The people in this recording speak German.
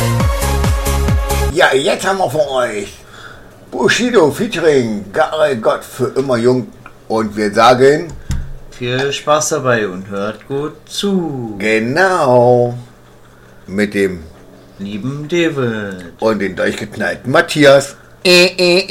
Ja, jetzt haben wir für euch Bushido featuring Gare Gott für immer jung. Und wir sagen... Viel Spaß dabei und hört gut zu. Genau. Mit dem Lieben David. und den durchgeknallten Matthias.